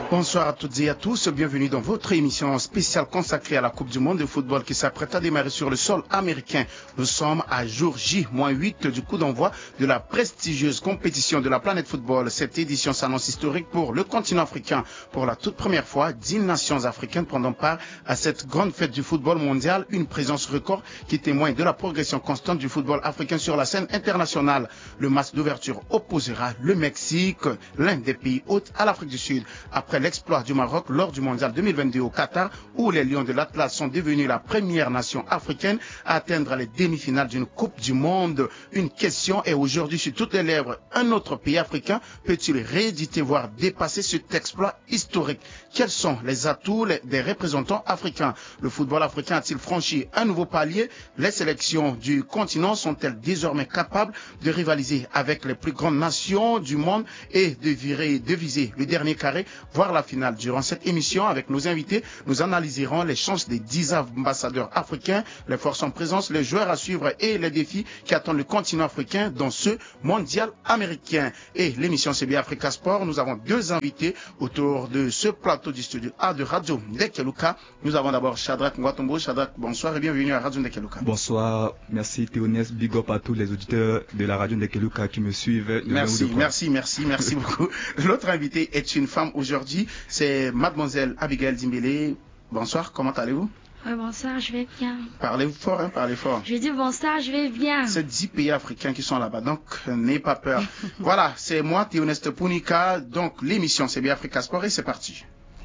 Bonsoir à toutes et à tous, bienvenue dans votre émission spéciale consacrée à la Coupe du Monde de football qui s'apprête à démarrer sur le sol américain. Nous sommes à jour J-8 du coup d'envoi de la prestigieuse compétition de la planète football. Cette édition s'annonce historique pour le continent africain. Pour la toute première fois, 10 nations africaines prendront part à cette grande fête du football mondial, une présence record qui témoigne de la progression constante du football africain sur la scène internationale. Le match d'ouverture opposera le Mexique, l'un des pays hôtes à l'Afrique du Sud. Après l'exploit du Maroc lors du mondial 2022 au Qatar, où les Lions de l'Atlas sont devenus la première nation africaine à atteindre les demi-finales d'une Coupe du Monde. Une question est aujourd'hui sur toutes les lèvres. Un autre pays africain peut-il rééditer, voire dépasser cet exploit historique? Quels sont les atouts des représentants africains? Le football africain a-t-il franchi un nouveau palier? Les sélections du continent sont-elles désormais capables de rivaliser avec les plus grandes nations du monde et de viser le dernier carré, voire la finale? Durant cette émission, avec nos invités, nous analyserons les chances des 10 ambassadeurs africains, les forces en présence, les joueurs à suivre et les défis qui attendent le continent africain dans ce mondial américain. Et l'émission CB Africa Sport, nous avons deux invités autour de ce plateau du studio A de Radio Ndekeluka. Nous avons d'abord Shadrack Ngwatombo. Shadrack, bonsoir et bienvenue à Radio Ndekeluka. Bonsoir, merci Théonès, big up à tous les auditeurs de la Radio Ndekeluka qui me suivent. Merci beaucoup. L'autre invité est une femme aujourd'hui, c'est mademoiselle Abigail Dimbélé. Bonsoir, comment allez-vous? Bonsoir, je vais bien. Parlez fort, parlez fort. Je dis bonsoir, je vais bien. C'est 10 pays africains qui sont là-bas, donc n'ayez pas peur. Voilà, c'est moi, Théonès Pounika, donc l'émission CB Africa Sport et c'est parti.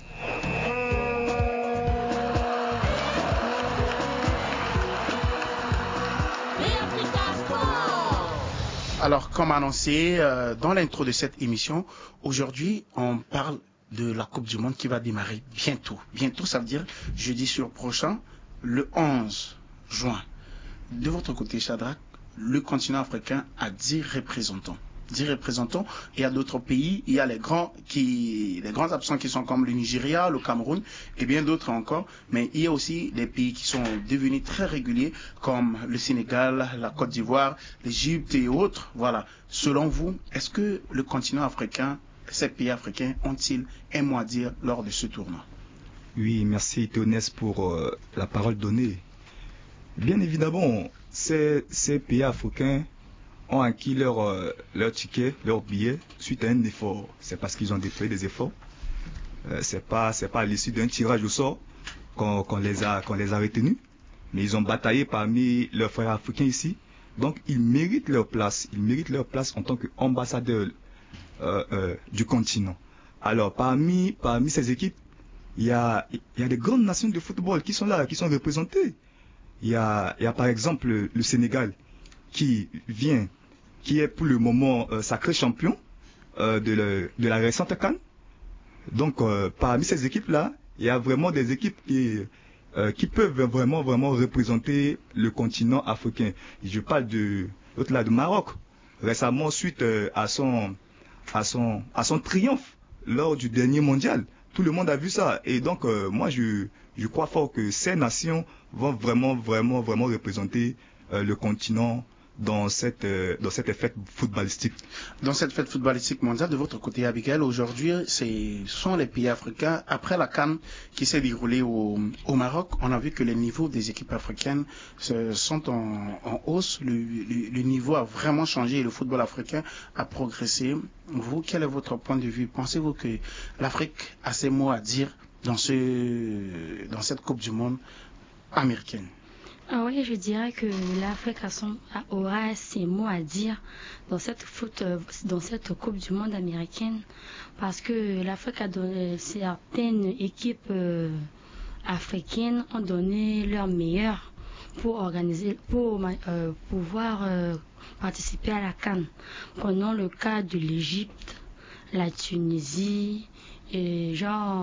Alors, comme annoncé dans l'intro de cette émission, aujourd'hui, on parle de la Coupe du Monde qui va démarrer bientôt. Bientôt, ça veut dire jeudi sur prochain, le 11 juin. De votre côté, Shadrack, le continent africain a 10 représentants. 10 représentants. Il y a d'autres pays, il y a les grands absents qui sont comme le Nigeria, le Cameroun et bien d'autres encore. Mais il y a aussi des pays qui sont devenus très réguliers comme le Sénégal, la Côte d'Ivoire, l'Égypte et autres. Voilà. Selon vous, est-ce que le continent africain, ces pays africains ont-ils un mot à dire lors de ce tournoi? Oui, merci Théonès pour la parole donnée. Bien évidemment, ces pays africains ont acquis leur ticket, leur billet suite à un effort. C'est parce qu'ils ont fait des efforts. C'est pas à l'issue d'un tirage au sort qu'on les a retenus, mais ils ont bataillé parmi leurs frères africains ici. Donc ils méritent leur place. Ils méritent leur place en tant qu'ambassadeurs du continent. Alors parmi ces équipes, il y a des grandes nations de football qui sont là, qui sont représentées. Il y a par exemple le Sénégal qui est pour le moment sacré champion de la récente CAN. Donc parmi ces équipes-là, il y a vraiment des équipes qui peuvent vraiment représenter le continent africain. Je parle de l'autre là, du Maroc. Récemment, suite à son triomphe lors du dernier mondial, tout le monde a vu ça. Et donc moi je crois fort que ces nations vont vraiment représenter le continent dans cette fête footballistique. Dans cette fête footballistique mondiale, de votre côté, Abigail, aujourd'hui, ce sont les pays africains, après la CAN qui s'est déroulée au Maroc, on a vu que les niveaux des équipes africaines sont en hausse. Le niveau a vraiment changé et le football africain a progressé. Vous, quel est votre point de vue? Pensez-vous que l'Afrique a ses mots à dire dans cette Coupe du Monde américaine? Ah oui, je dirais que l'Afrique aura ses mots à dire dans cette Coupe du Monde américaine, parce que l'Afrique a donné, certaines équipes africaines ont donné leur meilleur pour pouvoir participer à la CAN. Prenons le cas de l'Égypte, la Tunisie et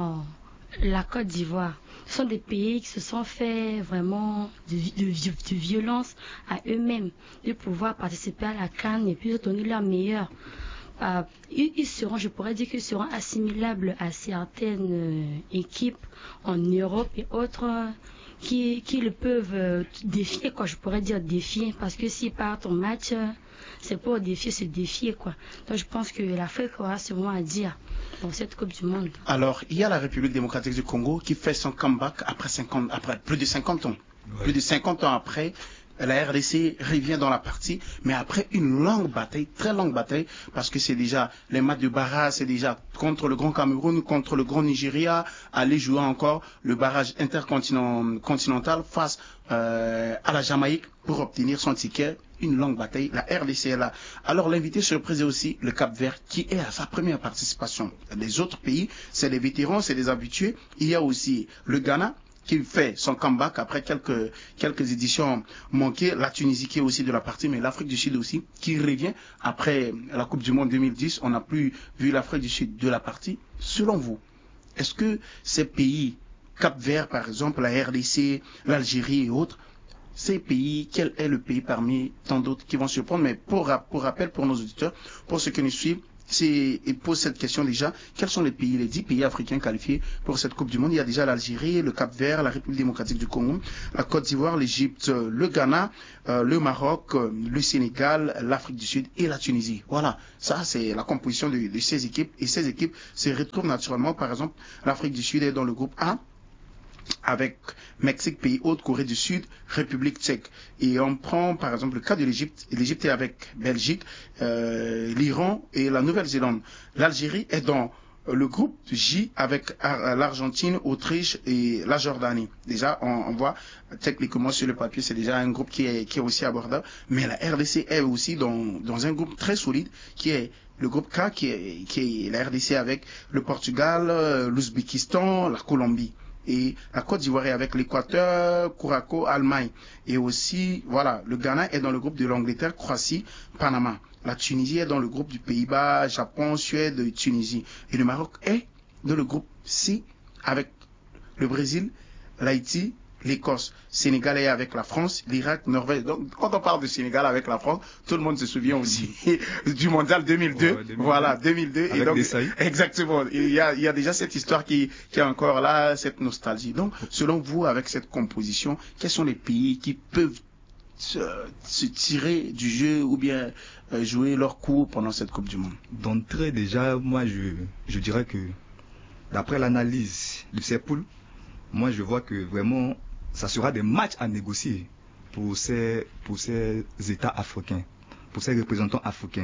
la Côte d'Ivoire. Ce sont des pays qui se sont fait vraiment de violence à eux-mêmes, de pouvoir participer à la CAN et puis donner leur meilleur. Ils seront, je pourrais dire qu'ils seront assimilables à certaines équipes en Europe et autres qui le peuvent défier, quoi. Je pourrais dire défier, parce que s'ils partent en match, c'est pour défier, se défier, quoi. Donc je pense que l'Afrique aura ce mot à dire. dans cette Coupe du Monde. Alors, il y a la République démocratique du Congo qui fait son comeback après plus de 50 ans. Ouais. Plus de 50 ans après, la RDC revient dans la partie, mais après une longue bataille, très longue bataille, parce que c'est déjà les matchs de barrage, c'est déjà contre le Grand Cameroun, contre le Grand Nigeria, aller jouer encore le barrage intercontinental face à la Jamaïque pour obtenir son ticket. Une longue bataille, la RDC est là. Alors l'invité surprise est aussi le Cap-Vert qui est à sa première participation. Les autres pays, c'est des vétérans, c'est des habitués. Il y a aussi le Ghana qui fait son comeback après quelques éditions manquées, la Tunisie qui est aussi de la partie, mais l'Afrique du Sud aussi, qui revient après la Coupe du Monde 2010. On n'a plus vu l'Afrique du Sud de la partie. Selon vous, est-ce que ces pays, Cap-Vert par exemple, la RDC, l'Algérie et autres, ces pays, quel est le pays parmi tant d'autres qui vont se prendre? Mais pour rappel pour nos auditeurs, pour ceux qui nous suivent, et pose cette question déjà, quels sont les 10 pays africains qualifiés pour cette Coupe du Monde? Il y a déjà l'Algérie, le Cap-Vert, la République démocratique du Congo, la Côte d'Ivoire, l'Égypte, le Ghana, le Maroc, le Sénégal, l'Afrique du Sud et la Tunisie. Voilà, ça c'est la composition de ces équipes. Et ces équipes se retrouvent naturellement, par exemple, l'Afrique du Sud est dans le groupe A, avec Mexique, pays hôte, Corée du Sud, République tchèque. Et on prend par exemple le cas de l'Égypte. L'Égypte est avec Belgique, l'Iran et la Nouvelle-Zélande. L'Algérie est dans le groupe J avec l'Argentine, Autriche et la Jordanie. Déjà, on voit techniquement sur le papier, c'est déjà un groupe qui est aussi abordable. Mais la RDC est aussi dans un groupe très solide qui est le groupe K, qui est la RDC avec le Portugal, l'Ouzbékistan, la Colombie. Et la Côte d'Ivoire est avec l'Équateur, Curaçao, Allemagne. Et aussi, voilà, le Ghana est dans le groupe de l'Angleterre, Croatie, Panama. La Tunisie est dans le groupe du Pays-Bas, Japon, Suède et Tunisie. Et le Maroc est dans le groupe C avec le Brésil, l'Haïti, l'Écosse. Sénégal est avec la France, l'Irak, Norvège. Donc, quand on parle de Sénégal avec la France, tout le monde se souvient aussi du mondial 2002. Ouais, 2002. Voilà, 2002. Avec et donc, Desailly. Exactement. Il y a déjà cette histoire qui est encore là, cette nostalgie. Donc, selon vous, avec cette composition, quels sont les pays qui peuvent se tirer du jeu ou bien jouer leur coup pendant cette Coupe du Monde? D'entrée, déjà, moi, je dirais que, d'après l'analyse de ces poules, moi, je vois que vraiment, ça sera des matchs à négocier pour ces États africains, pour ces représentants africains.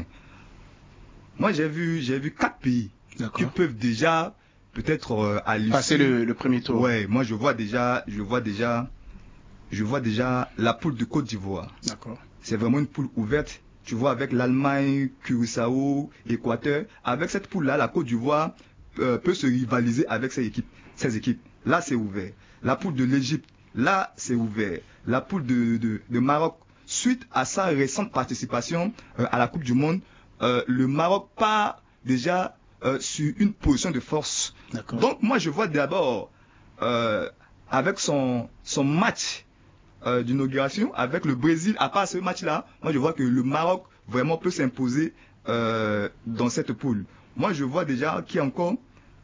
Moi, j'ai vu 4 pays qui peuvent déjà peut-être passer le premier tour. Ouais, moi, je vois déjà la poule de Côte d'Ivoire. D'accord. C'est vraiment une poule ouverte. Tu vois, avec l'Allemagne, Curaçao, Équateur, avec cette poule-là, la Côte d'Ivoire peut se rivaliser avec ces équipes. Là, c'est ouvert. La poule de l'Égypte, là, c'est ouvert. La poule de Maroc, suite à sa récente participation à la Coupe du Monde, le Maroc part déjà sur une position de force. D'accord. Donc, moi, je vois d'abord, avec son match d'inauguration, avec le Brésil, à part ce match-là, moi, je vois que le Maroc vraiment peut s'imposer dans cette poule. Moi, je vois déjà qu'il y a encore...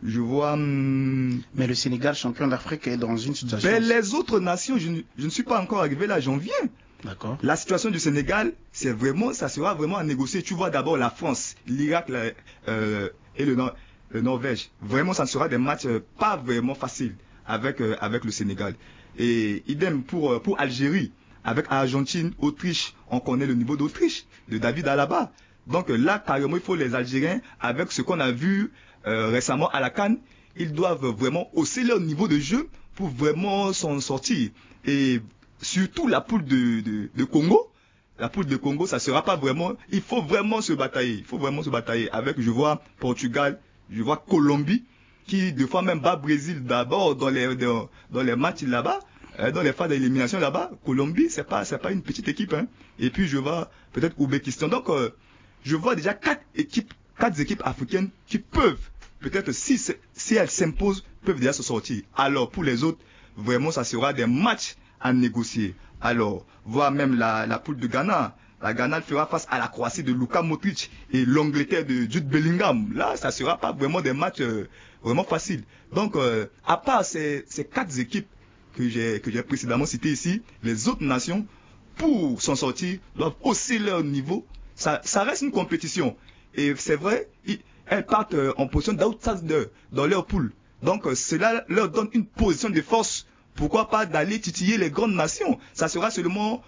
Mais le Sénégal, champion d'Afrique, est dans une situation... les autres nations, je ne suis pas encore arrivé là, j'en viens. D'accord. La situation du Sénégal, ça sera vraiment à négocier. Tu vois d'abord la France, l'Irak et le Norvège. Vraiment, ça sera des matchs pas vraiment faciles avec le Sénégal. Et idem pour Algérie, avec Argentine, Autriche. On connaît le niveau d'Autriche, de David Alaba. Donc là, carrément, il faut les Algériens, avec ce qu'on a vu récemment à la CAN, ils doivent vraiment hausser leur niveau de jeu pour vraiment s'en sortir. Et surtout la poule de Congo. La poule de Congo, ça sera pas vraiment... Il faut vraiment se batailler. Avec, je vois, Portugal, je vois Colombie, qui des fois même bat Brésil d'abord dans les matchs là-bas, dans les phases d'élimination là-bas. Colombie, c'est pas une petite équipe. Hein. Et puis je vois peut-être Ouzbékistan. Donc, je vois déjà 4 équipes africaines qui peuvent, peut-être si elles s'imposent, peuvent déjà se sortir. Alors pour les autres, vraiment ça sera des matchs à négocier. Alors, voir même la poule de Ghana. La Ghana fera face à la Croatie de Luka Modric et l'Angleterre de Jude Bellingham. Là, ça sera pas vraiment des matchs vraiment faciles. Donc, à part ces 4 équipes que j'ai précédemment citées ici, les autres nations, pour s'en sortir, doivent hausser leur niveau. Ça reste une compétition. Et c'est vrai, elles partent en position d'outsider dans leur poule. Donc cela leur donne une position de force. Pourquoi pas d'aller titiller les grandes nations? Ça sera seulement,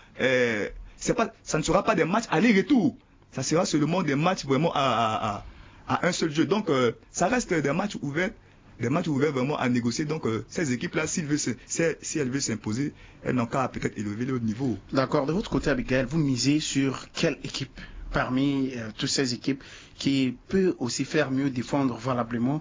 ça ne sera pas des matchs aller-retour. Ça sera seulement des matchs vraiment à un seul jeu. Donc ça reste des matchs ouverts vraiment à négocier. Donc ces équipes-là, si elles veulent s'imposer, elles n'ont qu'à peut-être élever leur niveau. D'accord. De votre côté, Abigail, vous misez sur quelle équipe parmi toutes ces équipes qui peut aussi faire mieux défendre valablement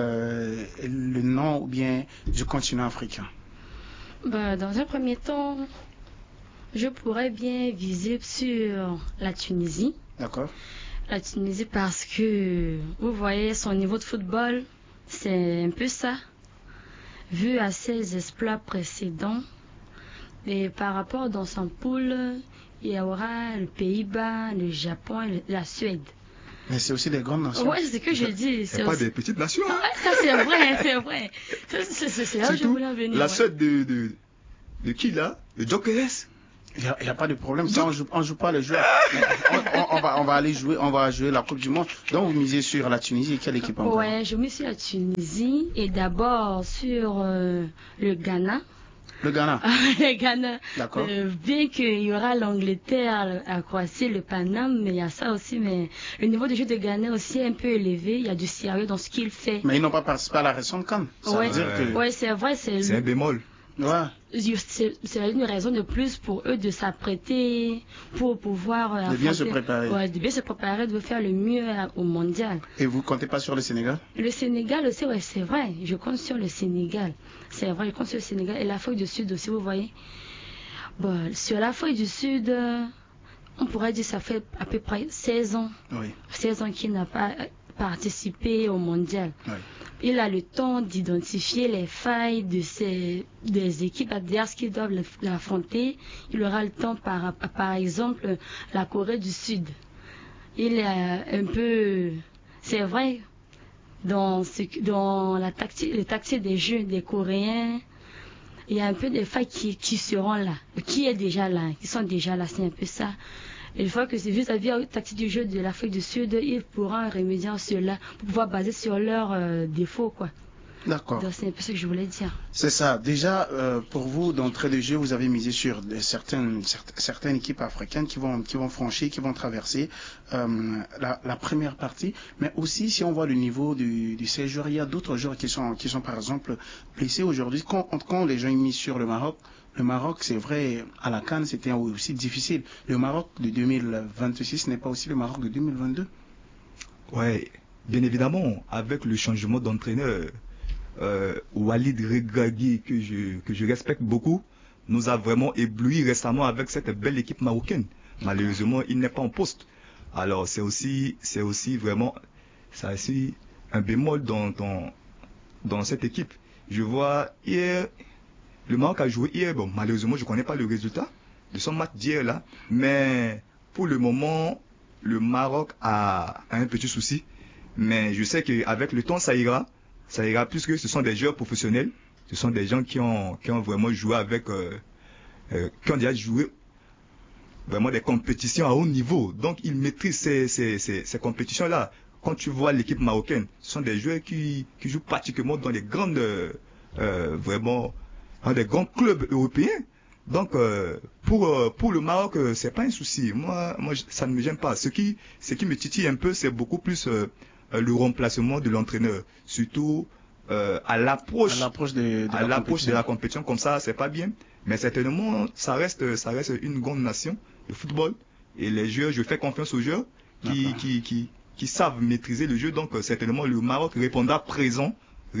le nom ou bien du continent africain? Dans un premier temps, je pourrais bien viser sur la Tunisie. D'accord. La Tunisie parce que, vous voyez, son niveau de football, c'est un peu ça. Vu à ses exploits précédents, et par rapport dans son pool, il y aura le Pays-Bas, le Japon et la Suède. Mais c'est aussi des grandes nations. Ouais, c'est ce que je dis. C'est pas des petites nations. Ouais, ça c'est vrai, c'est vrai. C'est là où je voulais en venir. La Suède de qui là? De Jokeres? Il n'y a pas de problème. Ça, on joue pas le jeu. on va aller jouer, on va jouer la Coupe du Monde. Donc vous misez sur la Tunisie. Quelle équipe encore? Ouais, je mise sur la Tunisie et d'abord sur le Ghana. Le Ghana. Le Ghana. D'accord. Bien qu'il y aura l'Angleterre, la Croatie, le Paname, mais il y a ça aussi. Mais le niveau de jeu de Ghana aussi est un peu élevé. Il y a du sérieux dans ce qu'il fait. Mais ils n'ont pas participé à la récente CAN. Ouais, c'est vrai. C'est un bémol. Ouais. C'est une raison de plus pour eux de s'apprêter pour pouvoir de bien se préparer. Ouais, de bien se préparer, de faire le mieux au mondial. Et vous comptez pas sur le Sénégal? Le Sénégal aussi, ouais, c'est vrai. Je compte sur le Sénégal. C'est vrai, je compte sur le Sénégal et l'Afrique du Sud aussi, vous voyez. Sur l'Afrique du Sud, on pourrait dire que ça fait à peu près 16 ans. Oui. 16 ans qu'il n'a pas participé au mondial. Oui. Il a le temps d'identifier les failles des équipes adverses qui doivent l'affronter. Il aura le temps, par exemple, la Corée du Sud. Il est un peu... C'est vrai, dans les tactiques des jeux des Coréens, il y a un peu des failles qui seront là, qui sont déjà là, c'est un peu ça. Une fois que c'est vis-à-vis la tactique du jeu de l'Afrique du Sud, ils pourront remédier à cela pour pouvoir baser sur leurs défauts, quoi. D'accord. Donc c'est un peu ce que je voulais dire. C'est ça. Déjà, pour vous, d'entrée de jeu, vous avez misé sur certaines équipes africaines qui vont franchir, qui vont traverser la première partie. Mais aussi, si on voit le niveau du séjour, il y a d'autres joueurs qui sont par exemple blessés aujourd'hui. Quand les gens misent sur le Maroc, c'est vrai, à la CAN, c'était aussi difficile. Le Maroc de 2026 n'est pas aussi le Maroc de 2022. Ouais, bien évidemment, avec le changement d'entraîneur, Walid Regragui, que je respecte beaucoup, nous a vraiment ébloui récemment avec cette belle équipe marocaine. Malheureusement, il n'est pas en poste. Alors, c'est aussi vraiment, ça aussi un bémol dans cette équipe. Je vois hier, le Maroc a joué hier, bon, malheureusement, je ne connais pas le résultat de son match d'hier là, mais pour le moment, le Maroc a un petit souci, mais je sais qu'avec le temps, ça ira puisque ce sont des joueurs professionnels, ce sont des gens qui ont vraiment joué avec, qui ont déjà joué vraiment des compétitions à haut niveau, donc ils maîtrisent ces compétitions-là. Quand tu vois l'équipe marocaine, ce sont des joueurs qui jouent pratiquement dans les grandes, vraiment, dans des grands clubs européens. Donc, pour le Maroc, c'est pas un souci. Moi, ça ne me gêne pas. Ce qui me titille un peu, c'est beaucoup plus le remplacement de l'entraîneur, surtout à l'approche de la compétition. Comme ça, c'est pas bien. Mais certainement, ça reste une grande nation de football. Et les joueurs, je fais confiance aux joueurs qui savent maîtriser le jeu. Donc, certainement, le Maroc répondra présent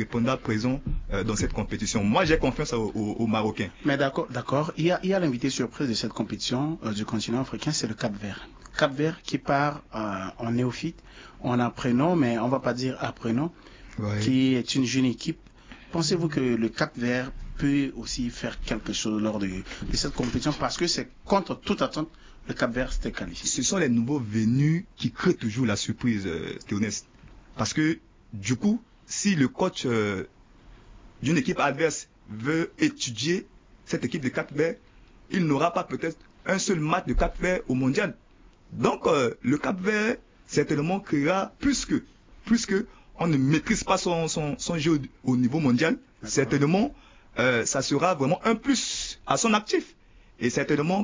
dans cette compétition. Moi, j'ai confiance aux Marocains. Mais d'accord. Il y a l'invité surprise de cette compétition du continent africain, c'est le Cap-Vert. Cap-Vert qui part en néophyte, en apprenant, mais on va pas dire apprenant, ouais, qui est une jeune équipe. Pensez-vous que le Cap-Vert peut aussi faire quelque chose lors de cette compétition, parce que c'est contre toute attente, le Cap-Vert s'était qualifié? Ce sont les nouveaux venus qui créent toujours la surprise, Théoneste. Parce que, du coup, si le coach d'une équipe adverse veut étudier cette équipe de Cap-Vert, il n'aura pas peut-être un seul match de Cap-Vert au mondial. Donc, le Cap-Vert, certainement, créera plus que plus que on ne maîtrise pas son jeu au niveau mondial, certainement, ça sera vraiment un plus à son actif. Et certainement,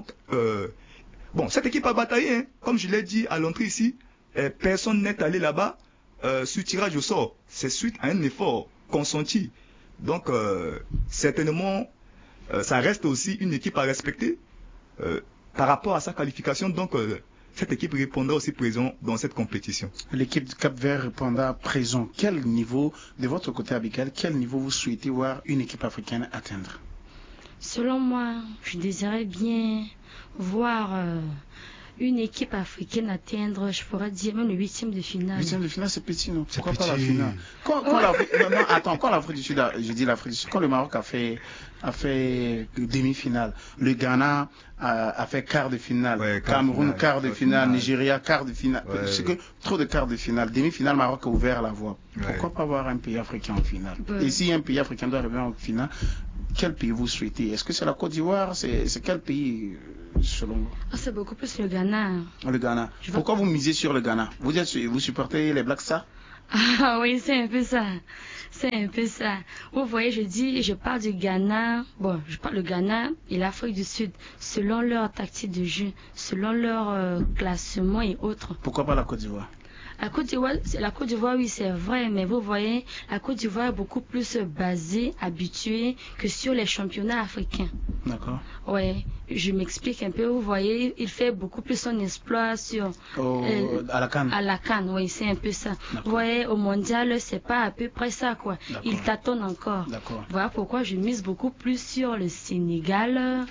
cette équipe a bataillé, hein. Comme je l'ai dit à l'entrée ici, personne n'est allé là-bas sur tirage au sort. C'est suite à un effort consenti. Donc, certainement, ça reste aussi une équipe à respecter par rapport à sa qualification. Donc, cette équipe répondra aussi présent dans cette compétition. L'équipe du Cap-Vert répondra présent. Quel niveau, de votre côté, Abigail, quel niveau vous souhaitez voir une équipe africaine atteindre? Selon moi, je désirais bien voir une équipe africaine atteindre, je pourrais dire, même le 8e de finale. 8e de finale, c'est petit, non? Pourquoi pas la finale? Quand l'Afrique du Sud, je dis l'Afrique du Sud, quand le Maroc a fait demi-finale, le Ghana a fait quart de finale, Cameroun quart de finale, Nigeria quart de finale, c'est que trop de quarts de finale, demi-finale, Maroc a ouvert la voie. Pourquoi pas avoir un pays africain en finale? Et si un pays africain doit arriver en finale, quel pays vous souhaitez? Est-ce que c'est la Côte d'Ivoire? C'est quel pays selon vous? C'est beaucoup plus le Ghana. Le Ghana. Pourquoi vous misez sur le Ghana? Vous supportez les Black Stars? Ah oui, c'est un peu ça. C'est un peu ça. Vous voyez, je parle du Ghana. Bon, je parle du Ghana et l'Afrique du Sud, selon leur tactique de jeu, selon leur classement et autres. Pourquoi pas la Côte d'Ivoire? La Côte d'Ivoire, oui, c'est vrai, mais vous voyez, la Côte d'Ivoire est beaucoup plus basée, habituée que sur les championnats africains. D'accord. Oui, je m'explique un peu. Vous voyez, il fait beaucoup plus son exploit sur à la CAN. À la CAN, oui, c'est un peu ça. Vous voyez, au mondial, c'est pas à peu près ça, quoi. Il tâtonne encore. D'accord. Voilà pourquoi je mise beaucoup plus sur le Sénégal,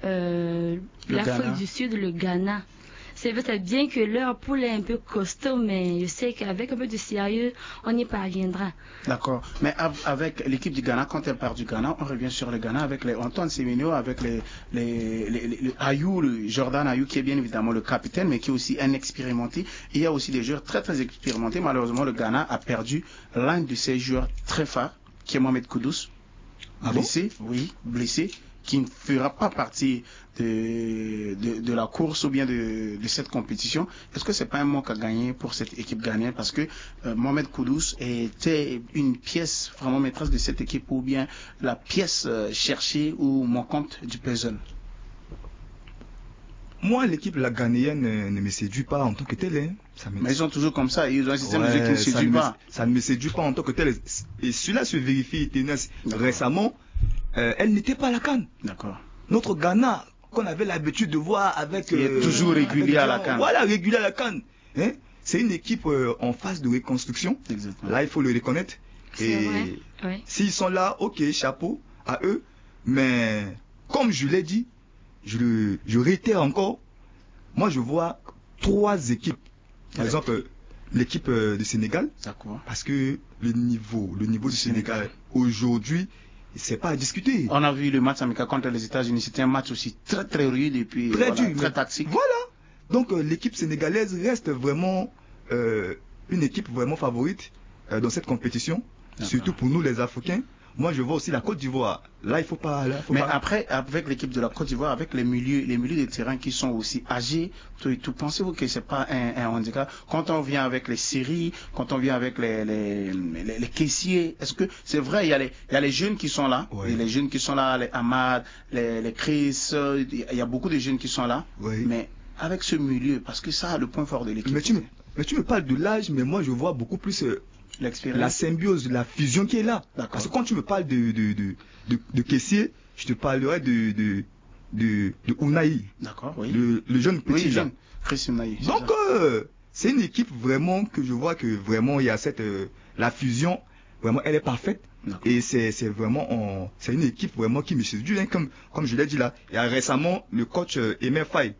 l'Afrique du Sud, le Ghana. C'est peut-être bien que leur poule est un peu costaud, mais je sais qu'avec un peu de sérieux, on y parviendra. D'accord. Mais avec l'équipe du Ghana, quand elle part du Ghana, on revient sur le Ghana avec les Antoine Semenyo, avec le Jordan Ayou, qui est bien évidemment le capitaine, mais qui est aussi un expérimenté. Il y a aussi des joueurs très très expérimentés. Malheureusement, le Ghana a perdu l'un de ses joueurs très phares, qui est Mohamed Kudus. Blessé, blessé, qui ne fera pas partie de la course ou bien de cette compétition. Est-ce que c'est pas un manque à gagner pour cette équipe ghanéenne? Parce que Mohamed Kudus était une pièce vraiment maîtresse de cette équipe, ou bien la pièce cherchée ou manquante du puzzle. Moi, l'équipe la ghanéenne ne me séduit pas en tant que telle. Hein. Mais ils sont toujours comme ça, ils ont un système de jeu qui ne séduit pas. Ça ne me séduit pas en tant que tel. Et cela se vérifie, Ténès, récemment. Elle n'était pas à la CAN. D'accord. Notre Ghana, qu'on avait l'habitude de voir avec... Qui est toujours régulier à la CAN. Voilà, régulier à la CAN. Hein? C'est une équipe en phase de reconstruction. Exactement. Là, il faut le reconnaître. C'est vrai. Oui. S'ils sont là, ok, chapeau à eux. Mais comme je l'ai dit, je réitère encore, moi je vois 3 équipes. Par exemple, l'équipe du Sénégal. D'accord. Parce que le niveau du Sénégal aujourd'hui, c'est pas à discuter. On a vu le match amical contre les États-Unis. C'était un match aussi très très rude et puis très tactique. Voilà. Donc l'équipe sénégalaise reste vraiment une équipe vraiment favorite dans cette compétition. Surtout pour nous les Africains. Moi je vois aussi la Côte d'Ivoire. Là il faut pas. Après, avec l'équipe de la Côte d'Ivoire, avec les milieux de terrain qui sont aussi âgés, tout pensez-vous que c'est pas un handicap quand on vient avec les séries, quand on vient avec les caissiers? Est-ce que c'est vrai, il y a les jeunes qui sont là, et les jeunes qui sont là, les Ahmad, les Chris, il y a beaucoup de jeunes qui sont là, mais avec ce milieu, parce que ça, le point fort de l'équipe. Mais tu me parles de l'âge, mais moi je vois beaucoup plus la symbiose, la fusion qui est là. Parce que quand tu me parles de caissier, je te parlerai de Ounaï. D'accord, oui. Le jeune petit là. Chris Ounaï. Donc c'est une équipe vraiment que je vois que vraiment il y a la fusion, vraiment elle est parfaite. Et c'est vraiment c'est une équipe vraiment qui me séduit, hein, comme je l'ai dit là. Et récemment le coach Emer Faye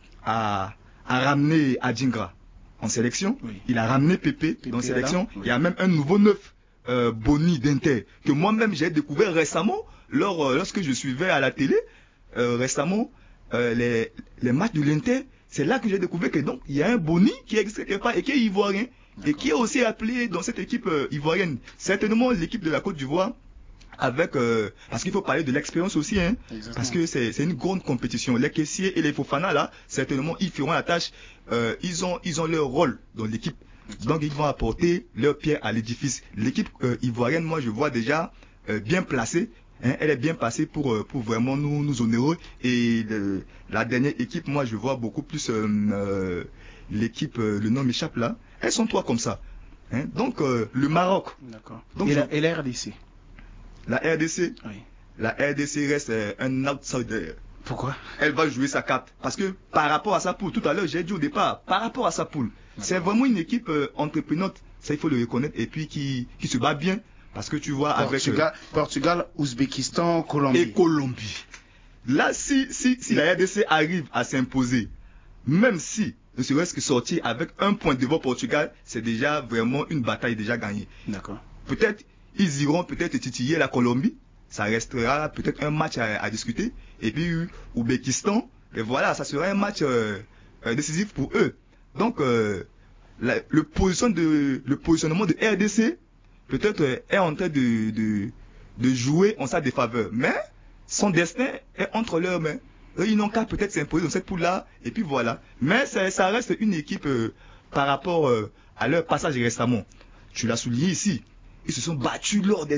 a ramené Adingra en sélection, il a ramené Pépé dans sélection, il y a même un nouveau neuf, Boni d'Inter, que moi-même j'ai découvert récemment lorsque je suivais à la télé récemment les matchs de l'Inter. C'est là que j'ai découvert que donc il y a un Boni qui existe quelque part et qui est ivoirien et qui est aussi appelé dans cette équipe ivoirienne. Certainement l'équipe de la Côte d'Ivoire avec parce qu'il faut parler de l'expérience aussi, hein, parce que c'est une grande compétition. Les caissiers et les Fofana là, certainement ils feront la tâche, ils ont leur rôle dans l'équipe. Donc ils vont apporter leur pierre à l'édifice. L'équipe ivoirienne, moi je vois déjà bien placée. Elle est bien passée pour vraiment nous honorer. Et la dernière équipe, moi je vois beaucoup plus l'équipe, le nom m'échappe là. Elles sont 3 comme ça. Donc le Maroc. D'accord. Donc, Et la RDC? La RDC, Oui. La RDC reste un outsider. Pourquoi? Elle va jouer sa carte. Parce que par rapport à sa poule, tout à l'heure j'ai dit au départ, par rapport à sa poule, c'est vraiment une équipe entreprenante, ça il faut le reconnaître, et puis qui se bat bien. Parce que tu vois Portugal, Ouzbékistan, Colombie. Et Colombie. Là, si la RDC arrive à s'imposer, même si ne serait-ce que sortir avec 1 point devant Portugal, c'est déjà vraiment une bataille déjà gagnée. D'accord. Peut-être ils iront peut-être titiller la Colombie. Ça restera peut-être un match à discuter. Et puis Ouzbékistan, et voilà, ça sera un match décisif pour eux. Donc le positionnement de RDC peut-être est en train de jouer en sa défaveur. Mais son destin est entre leurs mains. Eux, ils n'ont qu'à peut-être s'imposer dans cette poule-là. Et puis voilà. Mais ça reste une équipe par rapport à leur passage récemment. Tu l'as souligné ici. Ils se sont battus lors des